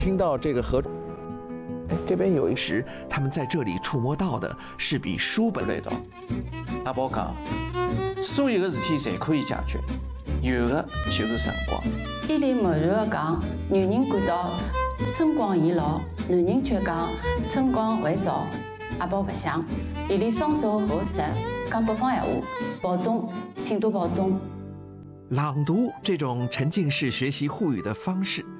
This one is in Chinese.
听到这个河，这边有一时，他们在这里触摸到的是比书本类的。 阿宝讲，所有的事体侪可以解决，有的就是辰光。 伊里默然地讲，女人感到春光已老，男人却讲春光还早。阿宝不想，伊里双手合十，讲北方闲话，保重，请多保重。 朗读这种沉浸式学习沪语的方式，